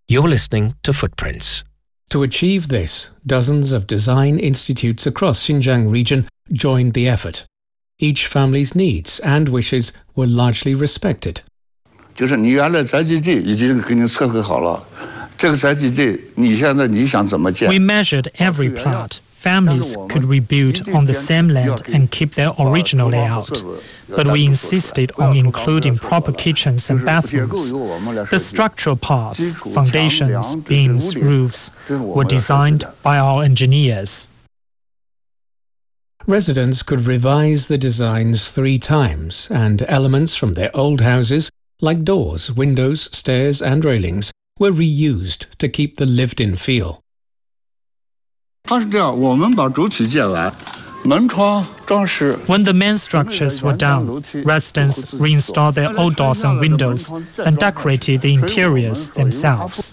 You're listening to Footprints. To achieve this, dozens of design institutes across Xinjiang region joined the effort. Each family's needs and wishes were largely respected. 就是你原来宅基地已经给你测绘好了，这个宅基地你现在你想怎么建？ We measured every plot. Families could rebuild on the same land and keep their original layout. But we insisted on including proper kitchens and bathrooms. The structural parts, foundations, beams, roofs, were designed by our engineers. Residents could revise the designs 3 times, and elements from their old houses, like doors, windows, stairs and railings, were reused to keep the lived-in feel. 它是这样，我们把主体建完，门窗装饰。 When the main structures were done, residents reinstalled their old doors and windows and decorated the interiors themselves.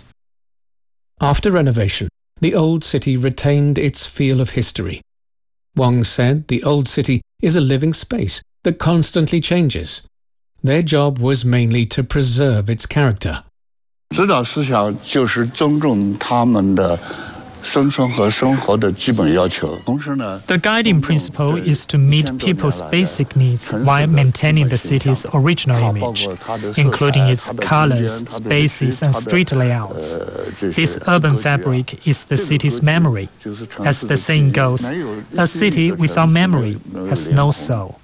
After renovation, the old city retained its feel of history. Wang said the old city is a living space that constantly changes. Their job was mainly to preserve its character. 指导思想就是尊重他们的生存和生活的基本要求。同时呢， The guiding principle is to meet people's basic needs while maintaining the city's original image, including its colors, spaces, and street layouts. This urban fabric is the city's memory. As the saying goes, a city without memory has no soul.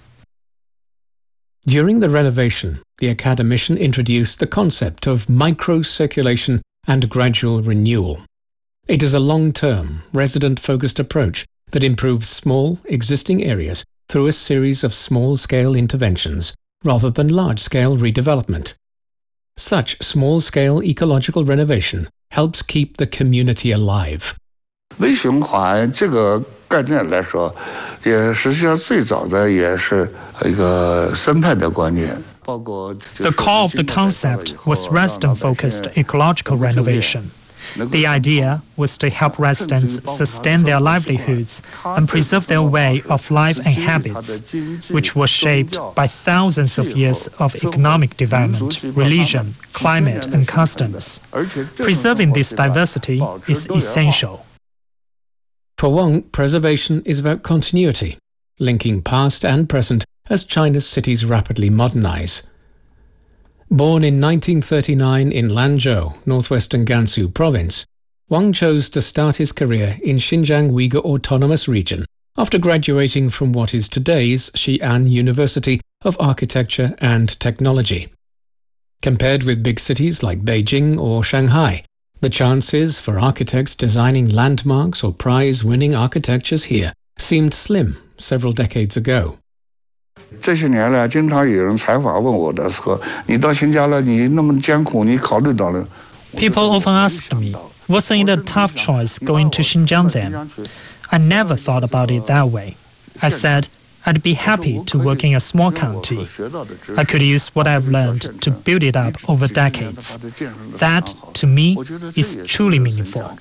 During the renovation, the academician introduced the concept of micro-circulation and gradual renewal. It is a long-term, resident-focused approach that improves small, existing areas through a series of small-scale interventions rather than large-scale redevelopment. Such small-scale ecological renovation helps keep the community alive. 微循环这个概念来说，也实际上最早的也是一个生态的观念，包括 The core of the concept was resident-focused ecological renovation. The idea was to help residents sustain their livelihoods and preserve their way of life and habits, which were shaped by thousands of years of economic development, religion, climate, and customs. Preserving this diversity is essential. For Wang, preservation is about continuity, linking past and present as China's cities rapidly modernize. Born in 1939 in Lanzhou, northwestern Gansu province, Wang chose to start his career in Xinjiang Uyghur Autonomous Region after graduating from what is today's Xi'an University of Architecture and Technology. Compared with big cities like Beijing or Shanghai, the chances for architects designing landmarks or prize-winning architectures here seemed slim several decades ago. 这些年来，经常有人采访问我的说：“你到新疆了，你那么艰苦，你考虑到了？” People often asked me, wasn't it a tough choice going to Xinjiang then? I never thought about it that way. I said, I'd be happy to work in a small county. I could use what I've learned to build it up over decades. That, to me, is truly meaningful.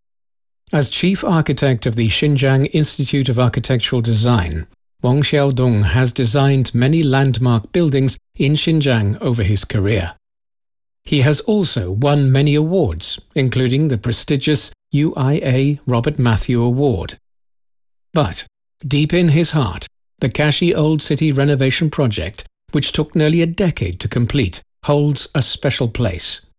As chief architect of the Xinjiang Institute of Architectural Design, Wang Xiaodong has designed many landmark buildings in Xinjiang over his career. He has also won many awards, including the prestigious UIA Robert Matthew Award. But, deep in his heart, the Kashi Old City renovation project, which took nearly a decade to complete, holds a special place.